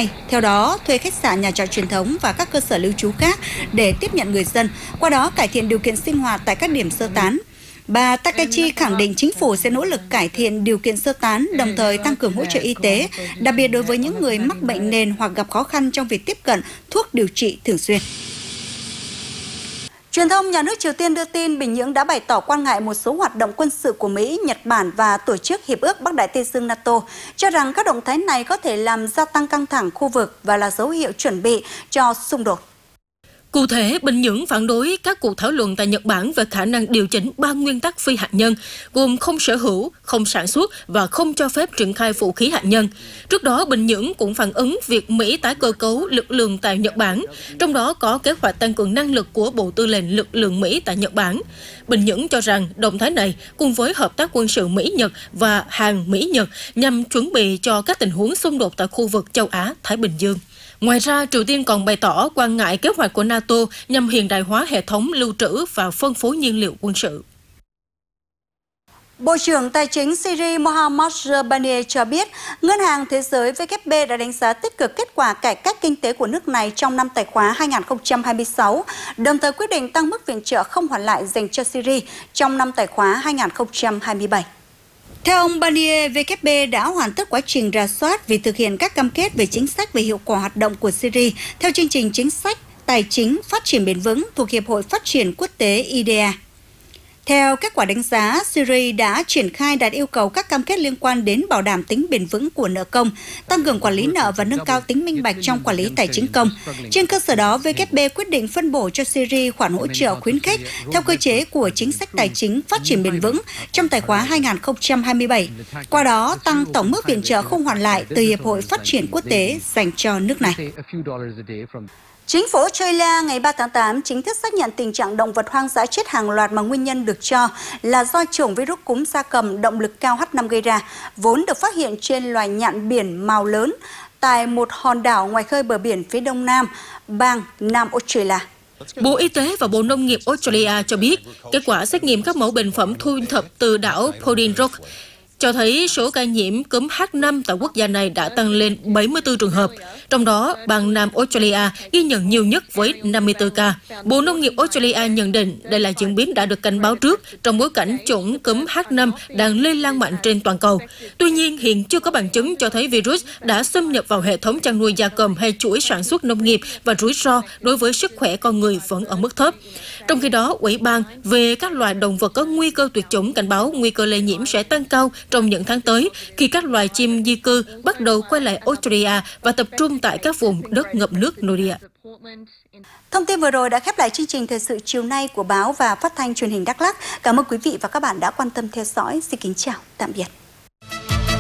ngay, theo đó thuê khách sạn, nhà trọ truyền thống và các cơ sở lưu trú khác để tiếp nhận người dân, qua đó cải thiện điều kiện sinh hoạt tại các điểm sơ tán. Bà Takaichi khẳng định chính phủ sẽ nỗ lực cải thiện điều kiện sơ tán, đồng thời tăng cường hỗ trợ y tế, đặc biệt đối với những người mắc bệnh nền hoặc gặp khó khăn trong việc tiếp cận thuốc điều trị thường xuyên. Truyền thông nhà nước Triều Tiên đưa tin Bình Nhưỡng đã bày tỏ quan ngại một số hoạt động quân sự của Mỹ, Nhật Bản và Tổ chức Hiệp ước Bắc Đại Tây Dương NATO, cho rằng các động thái này có thể làm gia tăng căng thẳng khu vực và là dấu hiệu chuẩn bị cho xung đột. Cụ thể, Bình Nhưỡng phản đối các cuộc thảo luận tại Nhật Bản về khả năng điều chỉnh 3 nguyên tắc phi hạt nhân, gồm không sở hữu, không sản xuất và không cho phép triển khai vũ khí hạt nhân. Trước đó, Bình Nhưỡng cũng phản ứng việc Mỹ tái cơ cấu lực lượng tại Nhật Bản, trong đó có kế hoạch tăng cường năng lực của Bộ Tư lệnh lực lượng Mỹ tại Nhật Bản. Bình Nhưỡng cho rằng động thái này cùng với hợp tác quân sự Mỹ-Nhật và Hàn Mỹ-Nhật nhằm chuẩn bị cho các tình huống xung đột tại khu vực châu Á-Thái Bình Dương. Ngoài ra, Triều Tiên còn bày tỏ quan ngại kế hoạch của NATO nhằm hiện đại hóa hệ thống lưu trữ và phân phối nhiên liệu quân sự. Bộ trưởng Tài chính Syria Mohammad Jabani cho biết, Ngân hàng Thế giới WB đã đánh giá tích cực kết quả cải cách kinh tế của nước này trong năm tài khóa 2026, đồng thời quyết định tăng mức viện trợ không hoàn lại dành cho Syria trong năm tài khóa 2027. Theo ông Barnier, WB đã hoàn tất quá trình rà soát vì thực hiện các cam kết về chính sách về hiệu quả hoạt động của Syria theo chương trình chính sách tài chính phát triển bền vững thuộc Hiệp hội Phát triển Quốc tế IDEA. Theo kết quả đánh giá, Syria đã triển khai đạt yêu cầu các cam kết liên quan đến bảo đảm tính bền vững của nợ công, tăng cường quản lý nợ và nâng cao tính minh bạch trong quản lý tài chính công. Trên cơ sở đó, WB quyết định phân bổ cho Syria khoản hỗ trợ khuyến khích theo cơ chế của chính sách tài chính phát triển bền vững trong tài khóa 2027, qua đó tăng tổng mức viện trợ không hoàn lại từ Hiệp hội Phát triển Quốc tế dành cho nước này. Chính phủ Australia ngày 3 tháng 8 chính thức xác nhận tình trạng động vật hoang dã chết hàng loạt mà nguyên nhân được cho là do chủng virus cúm gia cầm động lực cao H5 gây ra, vốn được phát hiện trên loài nhạn biển mào lớn tại một hòn đảo ngoài khơi bờ biển phía đông nam, bang Nam Australia. Bộ Y tế và Bộ Nông nghiệp Australia cho biết, kết quả xét nghiệm các mẫu bệnh phẩm thu thập từ đảo Boundary Rock cho thấy số ca nhiễm cúm H5 tại quốc gia này đã tăng lên 74 trường hợp. Trong đó, bang Nam Australia ghi nhận nhiều nhất với 54 ca. Bộ Nông nghiệp Australia nhận định đây là diễn biến đã được cảnh báo trước trong bối cảnh chủng cúm H5 đang lây lan mạnh trên toàn cầu. Tuy nhiên, hiện chưa có bằng chứng cho thấy virus đã xâm nhập vào hệ thống chăn nuôi gia cầm hay chuỗi sản xuất nông nghiệp và rủi ro đối với sức khỏe con người vẫn ở mức thấp. Trong khi đó, Ủy ban về các loài động vật có nguy cơ tuyệt chủng cảnh báo nguy cơ lây nhiễm sẽ tăng cao trong những tháng tới khi các loài chim di cư bắt đầu quay lại Australia và tập trung tại các vùng đất ngập nước nội địa. Thông tin vừa rồi đã khép lại chương trình thời sự chiều nay của báo và phát thanh truyền hình Đắk Lắk. Cảm ơn quý vị và các bạn đã quan tâm theo dõi. Xin kính chào, tạm biệt.